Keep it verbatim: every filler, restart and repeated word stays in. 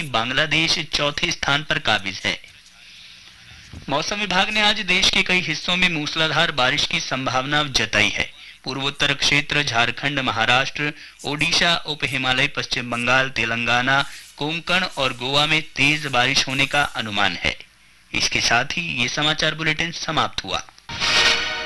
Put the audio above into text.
वहीं बांग्लादेश चौथे स्थान पर काबिज है। मौसम विभाग ने आज देश के कई हिस्सों में मूसलाधार बारिश की संभावना जताई है। पूर्वोत्तर क्षेत्र, झारखंड, महाराष्ट्र, ओडिशा, उप हिमालय, पश्चिम बंगाल, तेलंगाना, कोंकण और गोवा में तेज बारिश होने का अनुमान है। इसके साथ ही ये समाचार बुलेटिन समाप्त हुआ।